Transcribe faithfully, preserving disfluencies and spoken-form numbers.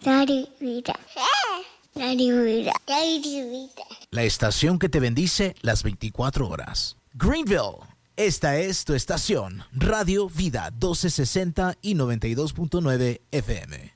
Radio Vida. Radio Vida. Radio Vida. La estación que te bendice las veinticuatro horas. Greenville. Esta es tu estación. Radio Vida doce sesenta y noventa y dos punto nueve F M.